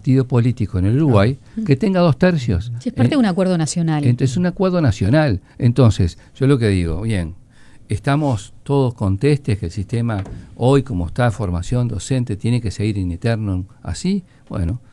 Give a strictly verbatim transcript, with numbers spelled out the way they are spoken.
partido político en el Uruguay que tenga dos tercios. Sí, es parte eh, de un acuerdo nacional. Entonces, es un acuerdo nacional. Entonces, yo lo que digo, bien, estamos todos contestes que el sistema, hoy como está, formación docente, tiene que seguir in eternum así. Bueno,